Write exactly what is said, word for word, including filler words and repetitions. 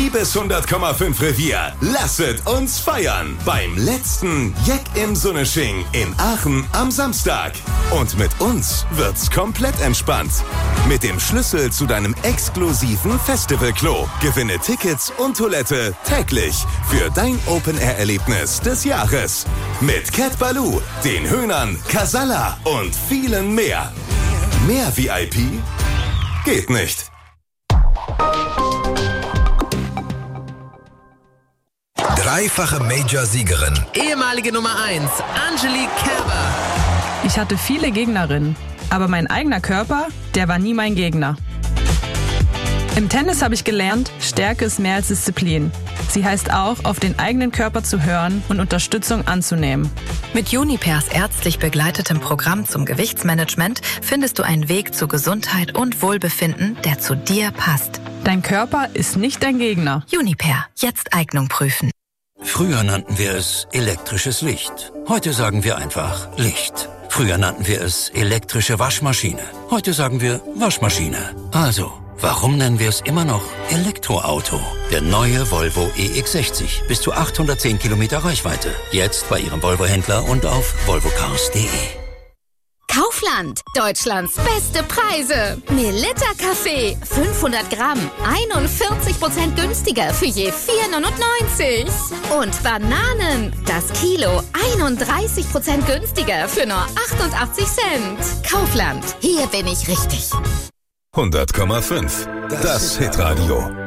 Liebes hundert Komma fünf Revier, lasset uns feiern beim letzten Jeck im Sunnesching in Aachen am Samstag. Und mit uns wird's komplett entspannt. Mit dem Schlüssel zu deinem exklusiven Festivalklo gewinne Tickets und Toilette täglich für dein Open-Air-Erlebnis des Jahres. Mit Cat Baloo, den Höhnern, Casalla und vielen mehr. Mehr V I P geht nicht. Dreifache Major-Siegerin. Ehemalige Nummer eins, Angelique Kerber. Ich hatte viele Gegnerinnen, aber mein eigener Körper, der war nie mein Gegner. Im Tennis habe ich gelernt, Stärke ist mehr als Disziplin. Sie heißt auch, auf den eigenen Körper zu hören und Unterstützung anzunehmen. Mit Junipers ärztlich begleitetem Programm zum Gewichtsmanagement findest du einen Weg zu Gesundheit und Wohlbefinden, der zu dir passt. Dein Körper ist nicht dein Gegner. Juniper, jetzt Eignung prüfen. Früher nannten wir es elektrisches Licht. Heute sagen wir einfach Licht. Früher nannten wir es elektrische Waschmaschine. Heute sagen wir Waschmaschine. Also, warum nennen wir es immer noch Elektroauto? Der neue Volvo E X sechzig. Bis zu achthundertzehn Kilometer Reichweite. Jetzt bei Ihrem Volvo-Händler und auf volvocars punkt de. Kaufland, Deutschlands beste Preise. Melitta Kaffee, fünfhundert Gramm, einundvierzig Prozent günstiger für je vier neunundneunzig. Und Bananen, das Kilo, einunddreißig Prozent günstiger für nur achtundachtzig Cent. Kaufland, hier bin ich richtig. hundert Komma fünf, das Hitradio.